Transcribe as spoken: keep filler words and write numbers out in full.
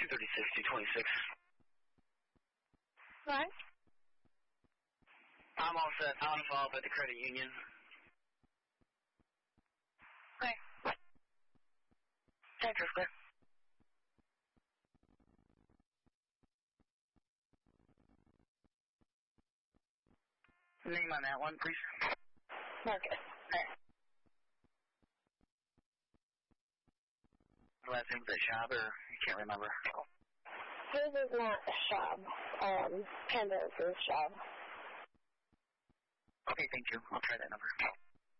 two thirty-six, two twenty-six. What? I'm all set. I want to follow up at the credit union. Okay. Thanks, Risker. Name on that one, please. Marcus. Hey. Last name was that Shab, or you can't remember? His is not Shab. Um, Candace is Shab. Okay, thank you. I'll try that number.